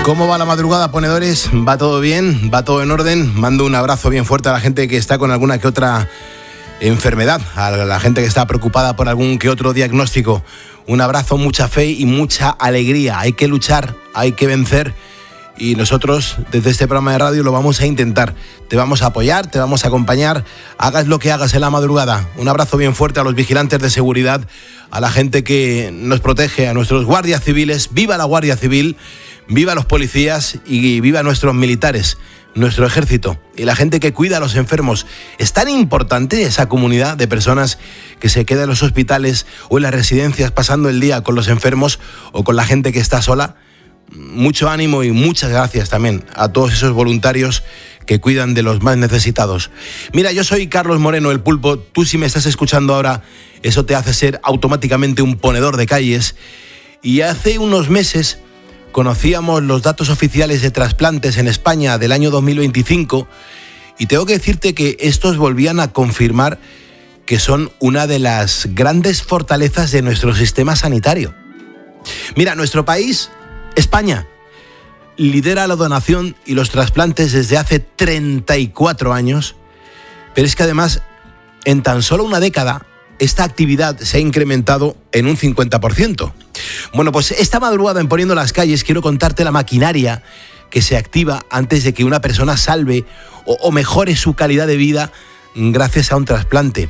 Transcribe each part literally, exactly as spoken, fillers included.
¿Cómo va la madrugada, ponedores? ¿Va todo bien? ¿Va todo en orden? Mando un abrazo bien fuerte a la gente que está con alguna que otra enfermedad, a la gente que está preocupada por algún que otro diagnóstico. Un abrazo, mucha fe y mucha alegría. Hay que luchar, hay que vencer. Y nosotros, desde este programa de radio, lo vamos a intentar. Te vamos a apoyar, te vamos a acompañar, hagas lo que hagas en la madrugada. Un abrazo bien fuerte a los vigilantes de seguridad, a la gente que nos protege, a nuestros guardias civiles. ¡Viva la Guardia Civil! ¡Viva los policías! Y viva nuestros militares, nuestro ejército y la gente que cuida a los enfermos. Es tan importante esa comunidad de personas que se queda en los hospitales o en las residencias pasando el día con los enfermos o con la gente que está sola. Mucho ánimo y muchas gracias también a todos esos voluntarios que cuidan de los más necesitados. Mira, yo soy Carlos Moreno, el Pulpo. Tú, si me estás escuchando ahora, eso te hace ser automáticamente un ponedor de calles. Y hace unos meses conocíamos los datos oficiales de trasplantes en España del año dos mil veinticinco y tengo que decirte que estos volvían a confirmar que son una de las grandes fortalezas de nuestro sistema sanitario. Mira, nuestro país, España, lidera la donación y los trasplantes desde hace treinta y cuatro años, pero es que además en tan solo una década esta actividad se ha incrementado en un cincuenta por ciento. Bueno, pues esta madrugada en Poniendo las Calles quiero contarte la maquinaria que se activa antes de que una persona salve o, o mejore su calidad de vida gracias a un trasplante.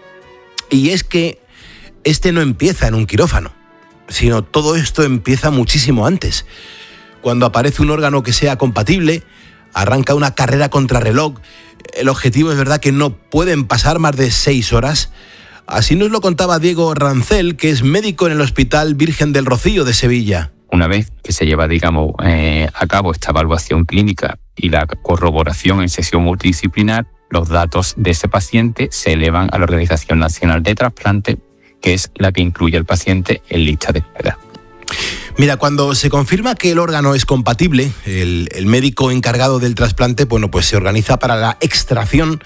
Y es que este no empieza en un quirófano, sino todo esto empieza muchísimo antes. Cuando aparece un órgano que sea compatible, arranca una carrera contrarreloj. El objetivo es verdad que no pueden pasar más de seis horas. Así nos lo contaba Diego Rancel, que es médico en el Hospital Virgen del Rocío de Sevilla. Una vez que se lleva, digamos, eh, a cabo esta evaluación clínica y la corroboración en sesión multidisciplinar, los datos de ese paciente se elevan a la Organización Nacional de Trasplante, que es la que incluye al paciente en lista de espera. Mira, cuando se confirma que el órgano es compatible, el, el médico encargado del trasplante, bueno, pues se organiza para la extracción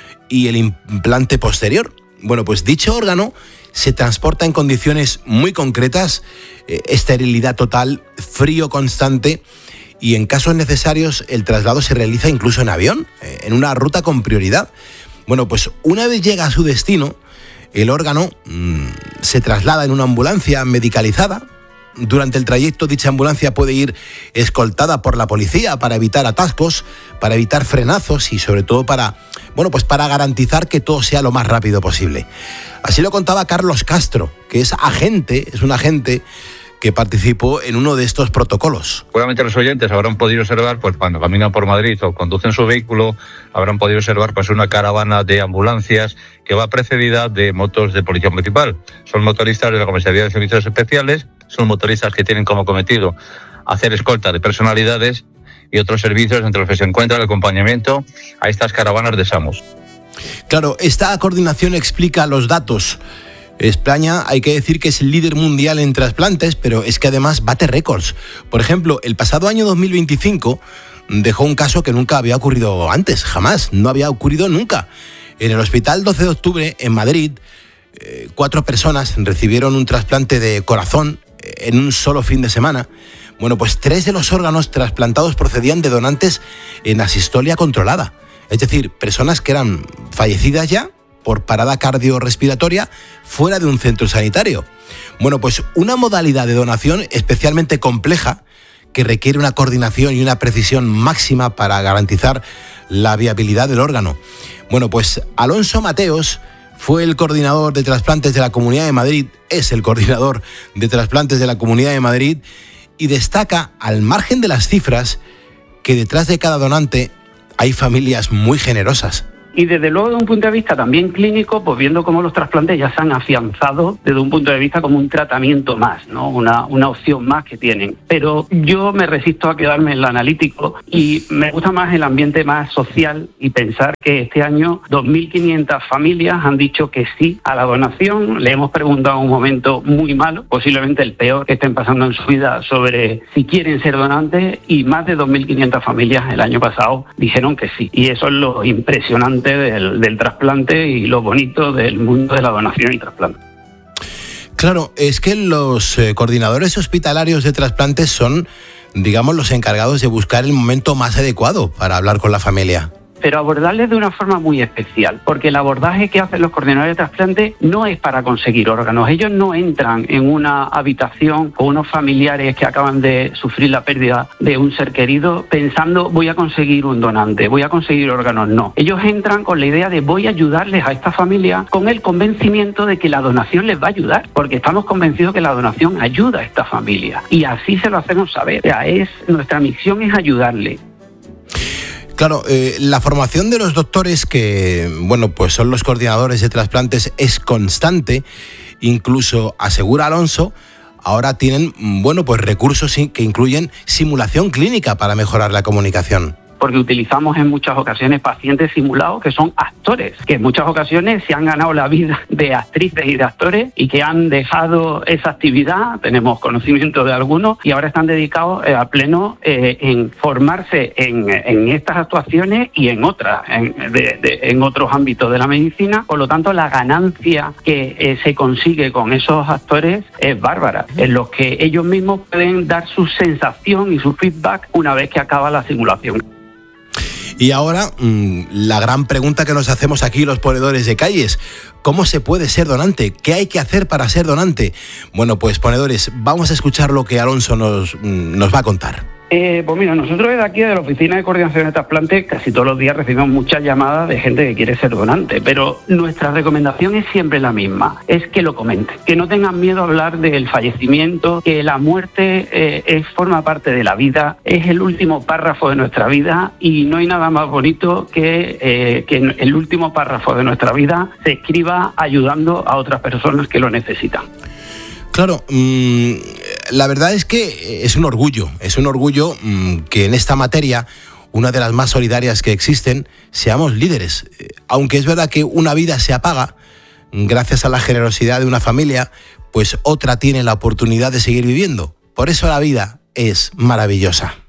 y el implante posterior. Bueno, pues dicho órgano se transporta en condiciones muy concretas, eh, esterilidad total, frío constante y en casos necesarios el traslado se realiza incluso en avión, eh, en una ruta con prioridad. Bueno, pues una vez llega a su destino, el órgano mmm, se traslada en una ambulancia medicalizada. Durante el trayecto, dicha ambulancia puede ir escoltada por la policía para evitar atascos, para evitar frenazos y sobre todo para, bueno, pues para garantizar que todo sea lo más rápido posible. Así lo contaba Carlos Castro, que es agente, es un agente que participó en uno de estos protocolos. Seguramente los oyentes habrán podido observar, pues cuando caminan por Madrid o conducen su vehículo, habrán podido observar pues una caravana de ambulancias que va precedida de motos de policía municipal. Son motoristas de la Comisaría de Servicios Especiales, son motoristas que tienen como cometido hacer escolta de personalidades y otros servicios entre los que se encuentra el acompañamiento a estas caravanas de SAMUS. Claro, esta coordinación explica los datos. España, hay que decir que es el líder mundial en trasplantes, pero es que además bate récords. Por ejemplo, el pasado año dos mil veinticinco dejó un caso que nunca había ocurrido antes, jamás, no había ocurrido nunca. En el Hospital doce de octubre, en Madrid, eh, cuatro personas recibieron un trasplante de corazón en un solo fin de semana. Bueno, pues tres de los órganos trasplantados procedían de donantes en asistolia controlada. Es decir, personas que eran fallecidas ya por parada cardiorrespiratoria fuera de un centro sanitario. Bueno, pues una modalidad de donación especialmente compleja que requiere una coordinación y una precisión máxima para garantizar la viabilidad del órgano. Bueno, pues Alonso Mateos fue el coordinador de trasplantes de la Comunidad de Madrid, es el coordinador de trasplantes de la Comunidad de Madrid y destaca, al margen de las cifras, que detrás de cada donante hay familias muy generosas. Y desde luego, desde un punto de vista también clínico, pues viendo cómo los trasplantes ya se han afianzado desde un punto de vista como un tratamiento más, ¿no? Una, una opción más que tienen. Pero yo me resisto a quedarme en lo analítico y me gusta más el ambiente más social y pensar que este año dos mil quinientas familias han dicho que sí a la donación. Le hemos preguntado un momento muy malo, posiblemente el peor que estén pasando en su vida, sobre si quieren ser donantes, y más de dos mil quinientas familias el año pasado dijeron que sí. Y eso es lo impresionante Del, del trasplante y lo bonito del mundo de la donación y trasplante. Claro, es que los eh, coordinadores hospitalarios de trasplantes son digamos, los encargados de buscar el momento más adecuado para hablar con la familia. Pero abordarles de una forma muy especial, porque el abordaje que hacen los coordinadores de trasplante no es para conseguir órganos. Ellos no entran en una habitación con unos familiares que acaban de sufrir la pérdida de un ser querido pensando voy a conseguir un donante, voy a conseguir órganos. No. Ellos entran con la idea de voy a ayudarles a esta familia con el convencimiento de que la donación les va a ayudar, porque estamos convencidos que la donación ayuda a esta familia. Y así se lo hacemos saber. O sea, es, nuestra misión es ayudarle. Claro, eh, la formación de los doctores que, bueno, pues son los coordinadores de trasplantes es constante. Incluso, asegura Alonso, ahora tienen, bueno, pues recursos que incluyen simulación clínica para mejorar la comunicación. Porque utilizamos en muchas ocasiones pacientes simulados que son actores, que en muchas ocasiones se han ganado la vida de actrices y de actores y que han dejado esa actividad, tenemos conocimiento de algunos, y ahora están dedicados eh, a pleno eh, en formarse en, en estas actuaciones y en otras, en, de, de, en otros ámbitos de la medicina. Por lo tanto, la ganancia que eh, se consigue con esos actores es bárbara, en los que ellos mismos pueden dar su sensación y su feedback una vez que acaba la simulación. Y ahora, mmm, la gran pregunta que nos hacemos aquí los ponedores de calles: ¿cómo se puede ser donante? ¿Qué hay que hacer para ser donante? Bueno, pues ponedores, vamos a escuchar lo que Alonso nos, mmm, nos va a contar. Eh, pues mira, nosotros desde aquí, de la Oficina de Coordinación de Trasplantes, casi todos los días recibimos muchas llamadas de gente que quiere ser donante, pero nuestra recomendación es siempre la misma, es que lo comenten, que no tengan miedo a hablar del fallecimiento, que la muerte eh, es, forma parte de la vida, es el último párrafo de nuestra vida y no hay nada más bonito que eh, que el último párrafo de nuestra vida se escriba ayudando a otras personas que lo necesitan. Claro, mmm, la verdad es que es un orgullo, es un orgullo mmm, que en esta materia, una de las más solidarias que existen, seamos líderes. Aunque es verdad que una vida se apaga, gracias a la generosidad de una familia, pues otra tiene la oportunidad de seguir viviendo. Por eso la vida es maravillosa.